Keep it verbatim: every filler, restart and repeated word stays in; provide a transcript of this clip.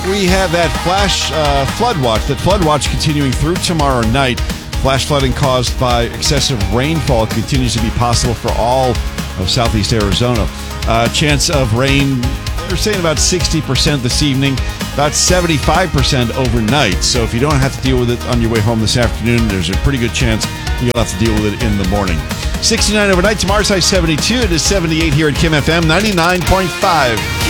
we have that flash uh, flood watch, that flood watch continuing through tomorrow night. Flash flooding caused by excessive rainfall continues to be possible for all of southeast Arizona. Uh, chance of rain, they're saying about sixty percent this evening, about seventy-five percent overnight. So if you don't have to deal with it on your way home this afternoon, there's a pretty good chance you'll have to deal with it in the morning. sixty-nine overnight, tomorrow's high seventy-two. It is seventy-eight here at Kim F M ninety-nine point five.